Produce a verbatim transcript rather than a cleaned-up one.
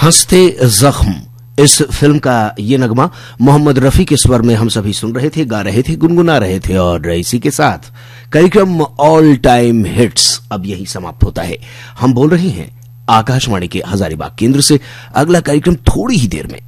हंसते जख्म, इस फिल्म का ये नगमा मोहम्मद रफी के स्वर में हम सभी सुन रहे थे, गा रहे थे, गुनगुना रहे थे। और इसी के साथ कार्यक्रम ऑल टाइम हिट्स अब यही समाप्त होता है। हम बोल रहे हैं आकाशवाणी के हजारीबाग केंद्र से। अगला कार्यक्रम थोड़ी ही देर में।